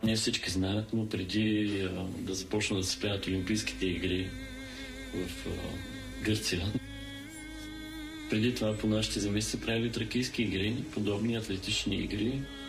не всички знаят, но преди да започнат да се правят Олимпийските игри в Гърция, преди това по нашите земи се правили тракийски игри, подобни атлетични игри,